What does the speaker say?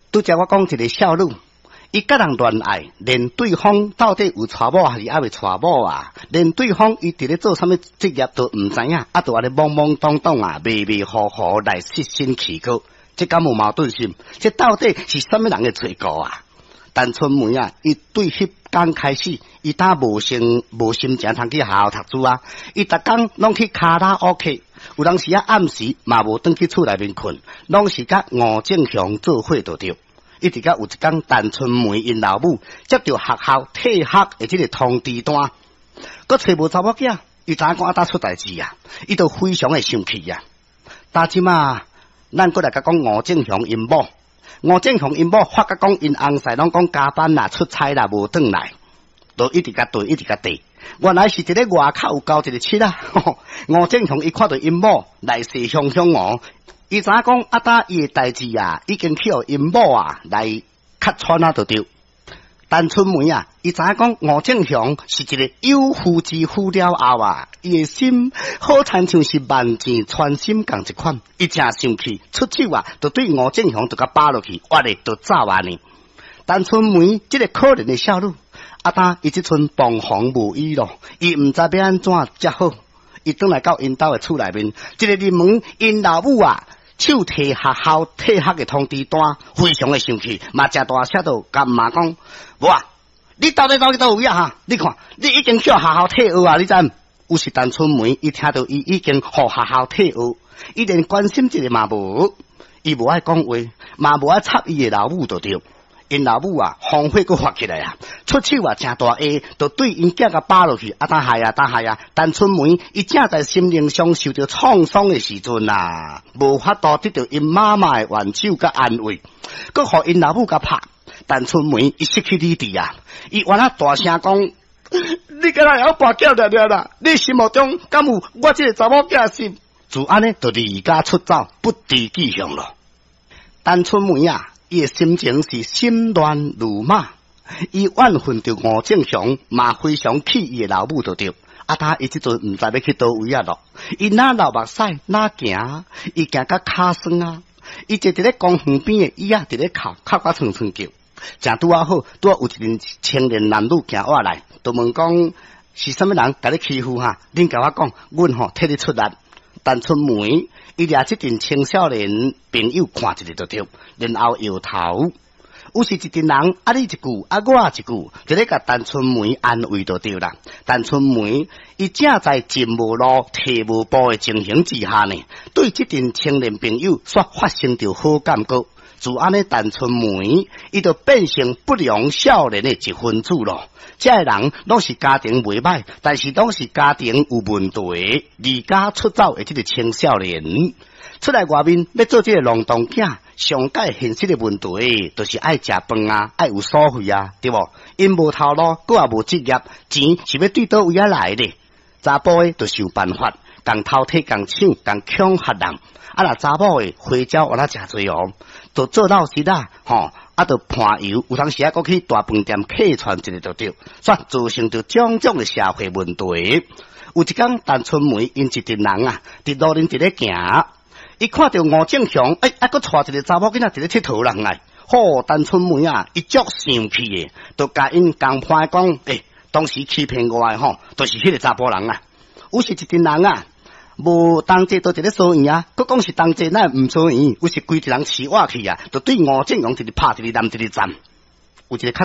拄则我讲一个少女，伊甲人恋爱，连对方到底有娶某还是还未娶某啊？连对方伊伫咧做啥物职业都毋知影，啊，就安尼懵懵懂懂啊，迷迷糊糊来失身去过，这敢有矛盾性？这到底是啥物人嘅罪过啊？陈春梅啊，伊对迄刚开始，伊打无心情通去好好读书啊，伊逐工拢去卡拉 OK， 有当时啊暗时嘛无转去厝内面困，拢是甲吴正雄做伙就对。一直甲有一天，陈春梅因老母接到学校退学的这个通知单，佮找无查某囝，伊知影讲打出代志啊，伊就非常的生气啊。但即嘛，咱过来甲讲吴正雄因某。吴正雄因某发觉讲因翁婿拢讲加班啦、出差啦无转来，就一直甲对，一直甲对。原来是一个外口有交一个七啊！吴正雄伊看到因某来势汹汹哦，伊知影讲打伊的代志啊，已经去互因某啊来揭穿啊，就对。陈春梅啊，伊知影讲吴正雄是一个有妇之夫了后啊，伊的心好亲像是万箭穿心共一款，伊正生气，出手啊，就对吴正雄就甲扒落去，挖咧就走啊呢。陈春梅这个可怜的少女，伊即阵彷徨无依咯，伊毋知要安怎才好，伊转来到因兜的厝内面，这个入门因老母啊。手摕学校退学嘅通知单，非常的生气，嘛正大写到甲妈讲，无啊，你到底走去倒位啊哈？你看，你已经去学校退学啊，你知？有时陈春梅伊听到伊已经互学校退学，伊连关心一个嘛无，伊无爱讲话，嘛无爱插伊嘅老母就对。因老母啊，风火阁发起来啊，出手啊，正大下，就对因囝甲扒落去，打害啊！陈春梅伊正在心灵上受到创伤的时阵啊，无法度得到因妈妈的援手甲安慰，阁互因老母甲拍。陈春梅伊失去理智啊，伊原来大声讲：你敢若会晓跋筊了啦？你心目中敢有我这个查某囝心？就安尼，就离家出走，不知去向咯。陈春梅啊。伊的心情是心乱如麻，伊怨恨着吴正雄，嘛非常气伊的老母就对。伊即阵毋知要去倒位啊咯，伊哪流目屎哪行，伊行到骹酸啊，伊坐伫咧公园边的椅仔伫咧哭甲蹭蹭叫，正拄好，有一阵青年男女行过来，就问讲是啥物人甲你欺负哈？恁甲我讲，阮替你出力。陈春梅伊掠即阵青少年朋友看一个就对，然后摇头。有时一阵人你一句我一句，就咧甲陈春梅安慰就对啦。陈春梅伊正在进无路退无步的情形之下呢，对即阵青年朋友煞发生着好感觉。就安尼，陈春梅伊就变成不良少年的一分子咯。这个人拢是家庭袂歹，但是拢是家庭有问题，离家出走的这个青少年，出来外面要做这个劳动囝，上界现实的问题，就是爱食饭啊，爱有所费啊，对不？因无头路，佮也无职业，钱是要对倒位啊来的。查甫的就想办法，共偷摕、共抢、共抢黑人。若查某的花椒我真侪哦，就做老实啦，就盘油，有当时搁去大饭店客串一个就对，煞造成着种种的社会问题。有一天，陈春梅因一群人啊，伫路边伫咧行，伊看到吴正雄，搁带一个查某囡仔伫咧佚佗人来，陈春梅啊，伊足生气的，就甲因共判讲，当时欺骗我的就是迄个查甫人啊。有时一群人啊。无同齐都一个收钱啊，佮讲是同齐咱毋收钱，有时规个人饲我去啊，就对吴正雄一个拍一个拦一个站，有一个较